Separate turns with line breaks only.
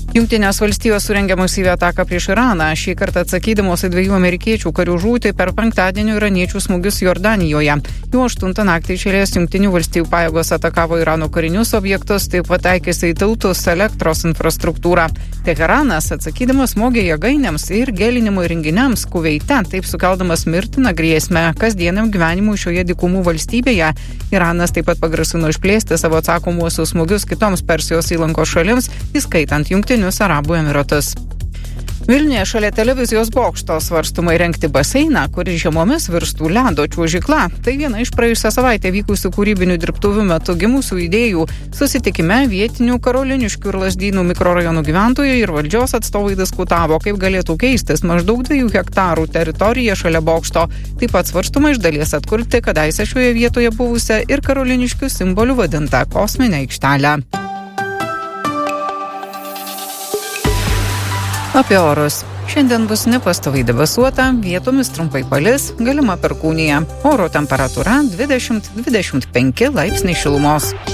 Jungtinės valstijos surengė masyvią ataką prieš Iraną, šį kartą atsakydamos į 2 amerikiečių karių žūtį per penktadienio iraniečių smūgius Jordanijoje. Jau 8 naktį iš eilės Jungtinių valstijų pajėgos atakavo Irano karinius objektus, taip pat taikėsi į tiltus, elektros infrastruktūrą. Teheranas atsakydamas smogė jėgainėms ir gelinimo įrenginiams Kuveite, taip sukeldamas mirtiną grėsmę kasdieniam gyvenimui šioje dykumų valstybėje. Iranas taip pat pagrasino išplėsti savo atsakomuosius smūgius kitoms Persijos įlankos šalims, įskaitant Jungtinius Arabų Emiratus. Vilniuje šalia televizijos bokšto svarstoma įrengti baseiną, kuris žiemomis virstų ledo čiuožykla. Tai viena iš praėjusią savaitę vykusių kūrybinių dirbtuvių metu gimusių idėjų. Susitikime vietinių Karoliniškių ir Lazdynų mikrorajonų gyventojai ir valdžios atstovai diskutavo, kaip galėtų keistis maždaug 2 hektarų teritorija šalia bokšto. Taip pat svarstoma iš dalies atkurti kadaise šioje vietoje buvusią ir Karoliniškių simbolių vadintą kosminę aikštelę. Apie orus. Šiandien bus nepastoviai debesuota, vietomis trumpai palis, galima perkūnija. Oro temperatūra 20-25 laipsniai šilumos.